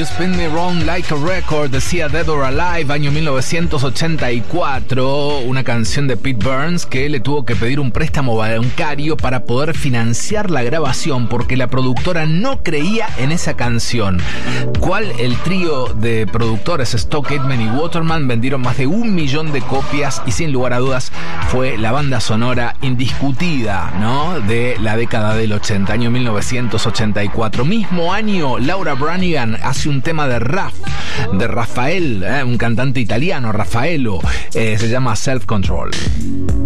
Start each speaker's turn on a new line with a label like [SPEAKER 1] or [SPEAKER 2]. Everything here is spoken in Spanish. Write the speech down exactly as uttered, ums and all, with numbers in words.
[SPEAKER 1] You Spin Me Round Like a Record, decía Dead or Alive, año mil novecientos ochenta y cuatro, una canción de Pete Burns que le tuvo que pedir un préstamo bancario para poder financiar la grabación porque la productora no creía en esa canción. ¿Cuál? El trío de productores Stock Aitken y Waterman vendieron más de un millón de copias y sin lugar a dudas fue la banda sonora indiscutida, ¿no?, de la década del ochenta, año mil novecientos ochenta y cuatro. Mismo año, Laura Branigan hace un tema de Raf, de Rafael, ¿eh? un cantante italiano, Raffaello, eh, se llama Self Control.